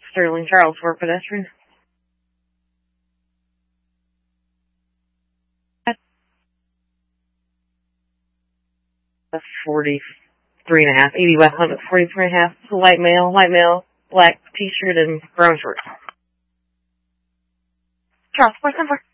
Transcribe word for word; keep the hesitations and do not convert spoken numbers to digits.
Sterling Charles for pedestrian. That's forty-three and a half. eighty West Hunt, forty-three and a half. Light male, light male, black t-shirt and brown shorts. Charles, where's number?